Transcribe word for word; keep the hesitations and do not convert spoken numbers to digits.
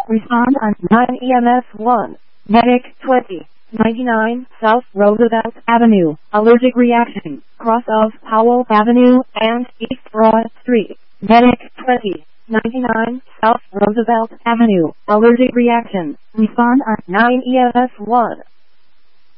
Respond on nine E M S one. Medic twenty ninety-nine South Roosevelt Avenue. Allergic reaction. Cross of Powell Avenue and East Broad Street. Medic twenty ninety-nine South Roosevelt Avenue. Allergic reaction. Respond on nine E M S one.